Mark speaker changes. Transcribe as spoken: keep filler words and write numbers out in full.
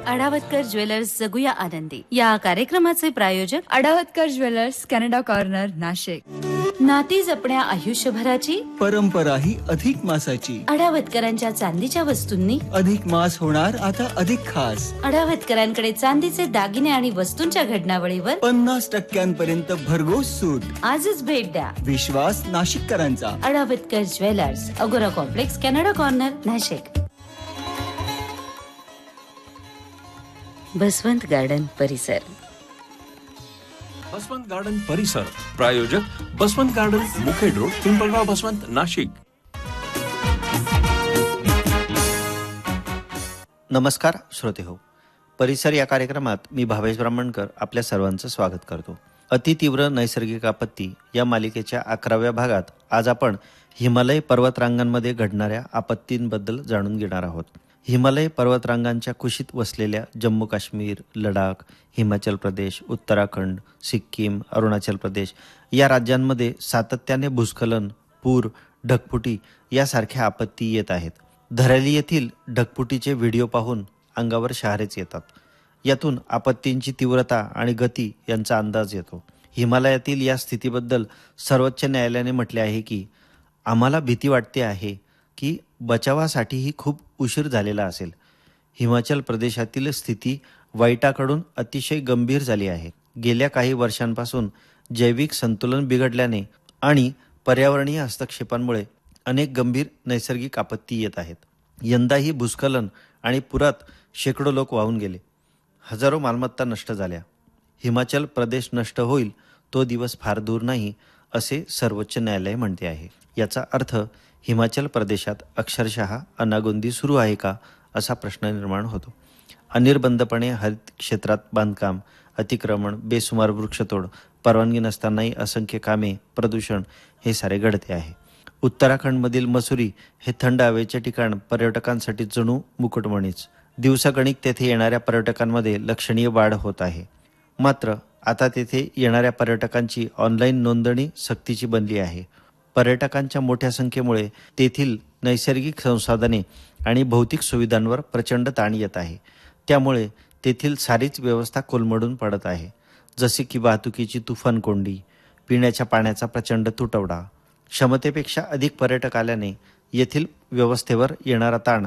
Speaker 1: अडावतकर jewellers जगूया आनंदी या कार्यक्रमाचे प्रायोजक
Speaker 2: अडावतकर ज्वेलर्स कॅनडा कॉर्नर नाशिक।
Speaker 1: नाती जपण्या आयुष्यभराची
Speaker 3: परंपरा ही अधिक मासाची।
Speaker 1: अडावतकरांच्या चांदीच्या वस्तूंनी
Speaker 3: अधिक मास होणार आता अधिक खास।
Speaker 1: अडावतकरांकडे चांदीचे दागिने आणि वस्तूंच्या घडणावळीवर
Speaker 3: पन्नास टक्क्यांपर्यंत भरघोस सूट।
Speaker 1: आजच भेट द्या।
Speaker 3: विश्वास नाशिककरांचा।
Speaker 1: अडावतकर ज्वेलर्स, अगोरा complex, Canada corner, Nashik. Baswant garden परिसर।
Speaker 4: बसवंत गार्डन परिसर प्रायोजक बसवंत गार्डन, मुखेड रोड, पिंपळगाव, बसवंत, नाशिक।
Speaker 5: नमस्कार श्रोते हो, परिसर या कार्यक्रमात मी भावेश ब्राह्मणकर आपल्या सर्वांचं स्वागत करतो। अतितीव्र नैसर्गिक आपत्ती या मालिकेच्या अकराव्या भागात आज आपण हिमालय पर्वतरांगांमध्ये घडणाऱ्या आपत्तींबद्दल जाणून घेणार आहोत। हिमालय पर्वतरांगांच्या कुशीत वसलेल्या जम्मू काश्मीर, लडाख, हिमाचल प्रदेश, उत्तराखंड, सिक्कीम, अरुणाचल प्रदेश या राज्यांमध्ये सातत्याने भूस्खलन, पूर, ढगफुटी यासारख्या आपत्ती येत आहेत। धराली येथील ढगफुटीचे व्हिडिओ पाहून अंगावर शहारेच येतात। यातून आपत्तींची तीव्रता आणि गती यांचा अंदाज येतो। हिमालयातील या स्थितीबद्दल सर्वोच्च न्यायालयाने म्हटले आहे की आम्हाला भीती वाटते आहे की बचावासाठीही खूप उशीर झालेला असेल। हिमाचल प्रदेशातील स्थिती वाईटाकडून अतिशय गंभीर झाली आहे। गेल्या काही वर्षांपासून जैविक संतुलन बिघडल्याने आणि पर्यावरणीय हस्तक्षेपांमुळे अनेक गंभीर नैसर्गिक आपत्ती येत आहेत। यंदाही भूस्खलन आणि पुरात शेकडो लोक वाहून गेले, हजारो मालमत्ता नष्ट झाल्या। हिमाचल प्रदेश नष्ट होईल तो दिवस फार दूर नाही असे सर्वोच्च न्यायालय म्हणते आहे। याचा अर्थ हिमाचल प्रदेशात अक्षरशः अनागोंदी सुरू आहे का असा प्रश्न निर्माण होतो। अनिर्बंधपणे हरित क्षेत्रात बांधकाम, अतिक्रमण, बेसुमार वृक्षतोड, परवानगी नसतानाही असंख्य कामे, प्रदूषण हे सारे घडते आहे। उत्तराखंडमधील मसुरी हे थंड हवेचे ठिकाण पर्यटकांसाठी जणू मुकुटमणीच। दिवसागणिक तेथे येणाऱ्या पर्यटकांमध्ये लक्षणीय वाढ होत आहे। मात्र आता तेथे येणाऱ्या पर्यटकांची ऑनलाईन नोंदणी सक्तीची बनली आहे। पर्यटकांच्या मोठ्या संख्येमुळे तेथील नैसर्गिक संसाधने आणि भौतिक सुविधांवर प्रचंड ताण येत आहे। त्यामुळे तेथील सारीच व्यवस्था कोलमडून पडत आहे, जसे की वाहतुकीची तुफान कोंडी, पिण्याच्या पाण्याचा प्रचंड तुटवडा। क्षमतेपेक्षा अधिक पर्यटक आल्याने येथील व्यवस्थेवर येणारा ताण